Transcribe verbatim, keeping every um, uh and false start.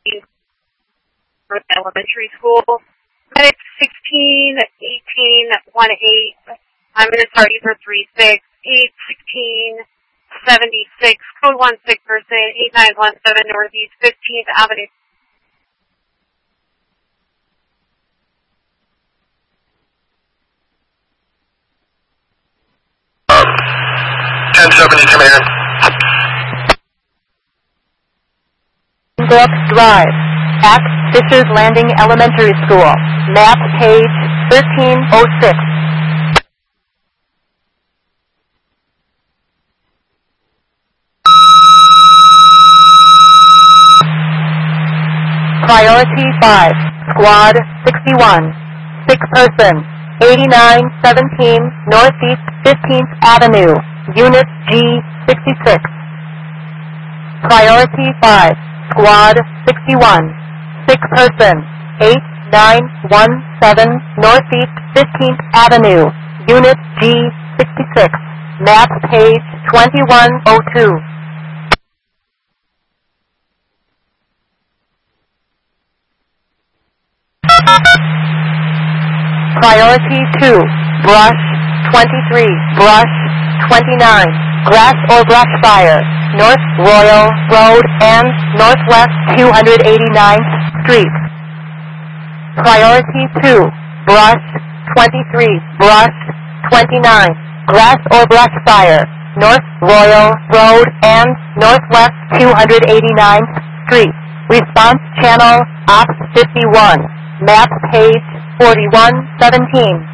for elementary school. Medic sixteen, eighteen, eighteen. I'm going to start you for three six, eight sixteen, seventy-six, code one six person, eight nine one seven Northeast fifteenth Avenue. ten seventy, command. Brook Drive, at Fishers Landing Elementary School, map page thirteen oh six. Priority five, Squad sixty-one, six person, eighty-nine seventeen Northeast fifteenth Avenue, Unit G sixty-six. Priority five, Squad sixty-one, six person, eight nine one seven Northeast fifteenth Avenue, Unit G sixty-six, map page twenty-one oh two. Priority two, Brush twenty-three, Brush twenty-nine, grass or brush fire, North Royal Road and Northwest two hundred eighty-ninth Street. Priority two, Brush twenty-three, Brush twenty-nine, grass or brush fire, North Royal Road and Northwest two hundred eighty-ninth Street. Response channel, Ops fifty-one, map page forty-one seventeen.